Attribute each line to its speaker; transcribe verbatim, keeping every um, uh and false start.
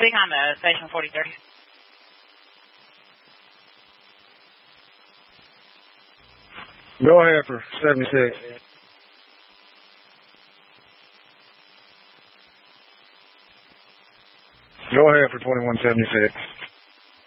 Speaker 1: speak on the station forty thirty.
Speaker 2: Go ahead for seventy-six. Go ahead for twenty-one seventy-six.